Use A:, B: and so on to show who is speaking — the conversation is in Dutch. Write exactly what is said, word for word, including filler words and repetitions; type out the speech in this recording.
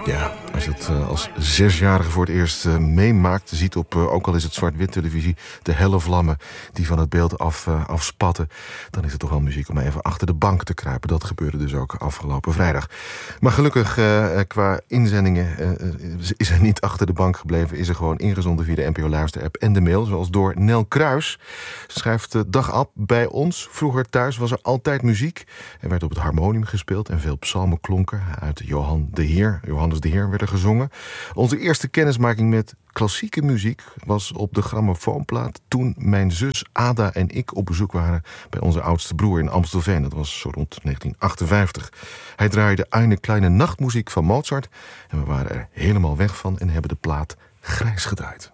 A: Ja, als je het uh, als zesjarige voor het eerst uh, meemaakt, ziet op, uh, ook al is het zwart-wit televisie, de helle vlammen die van het beeld af, uh, afspatten, dan is het toch wel muziek om even achter de bank te kruipen. Dat gebeurde dus ook afgelopen vrijdag. Maar gelukkig, uh, qua inzendingen, uh, is er niet achter de bank gebleven, is er gewoon ingezonden via de N P O-luister-app en de mail, zoals door Nel Kruis. Ze schrijft, uh, dag Ab, bij ons, vroeger thuis was er altijd muziek. Er werd op het harmonium gespeeld en veel psalmen klonken uit Johan de Heer, Johannes de Heer werden gezongen. Onze eerste kennismaking met klassieke muziek was op de grammofoonplaat toen mijn zus Ada en ik op bezoek waren bij onze oudste broer in Amstelveen. Dat was zo rond negentien achtenvijftig. Hij draaide Eine kleine nachtmuziek van Mozart en we waren er helemaal weg van en hebben de plaat grijs gedraaid.